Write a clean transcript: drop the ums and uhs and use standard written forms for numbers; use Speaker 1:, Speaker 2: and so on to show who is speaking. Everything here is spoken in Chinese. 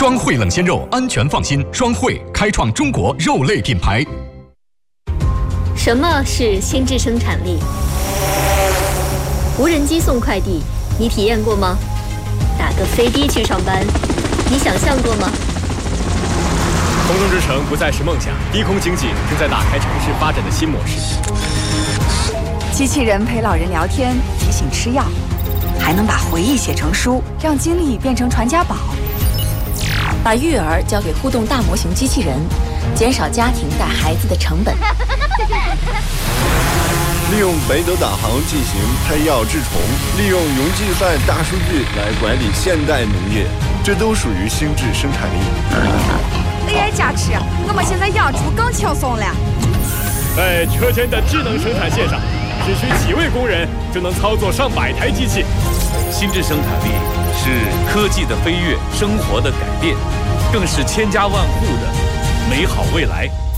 Speaker 1: 双汇冷鲜肉，安全放心。双汇开创中国肉类品牌。
Speaker 2: 什么是心智生产力？无人机送快递，你体验过吗？打个飞的去上班，你想象过吗？
Speaker 3: 空中之城不再是梦想，低空经济正在打开城市发展的新模式。
Speaker 4: 机器人陪老人聊天，提醒吃药，还能把回忆写成书，让经历变成传家宝。
Speaker 5: 把育儿交给互动大模型机器人，减少家庭带孩子的成本。
Speaker 6: 利用北斗导航进行拍药治虫，利用云计算大数据来管理现代农业，这都属于心智生产力。
Speaker 4: AI 加持，我们现在养猪更轻松了。
Speaker 3: 在车间的智能生产线上，只需几位工人就能操作上百台机器。
Speaker 7: 心智生产力是科技的飞跃，生活的改变，更是千家万户的美好未来。